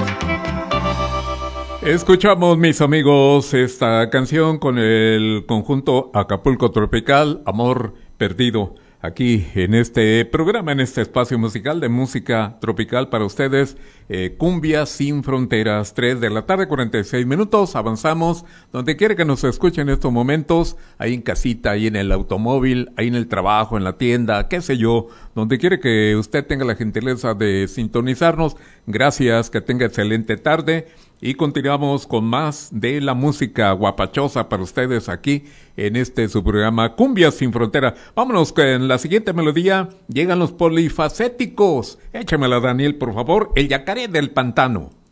Escuchamos, mis amigos, esta canción con el conjunto Acapulco Tropical, Amor Perdido, aquí en este programa, en este espacio musical de música tropical para ustedes, Cumbia Sin Fronteras, 3 de la tarde, 46 minutos, avanzamos, donde quiera que nos escuchen en estos momentos, ahí en casita, ahí en el automóvil, ahí en el trabajo, en la tienda, qué sé yo, donde quiera que usted tenga la gentileza de sintonizarnos, gracias, que tenga excelente tarde. Y continuamos con más de la música guapachosa para ustedes aquí en este su programa Cumbia Sin Frontera. Vámonos con la siguiente melodía. Llegan los polifacéticos. Échamela, Daniel, por favor. El Yacaré del Pantano.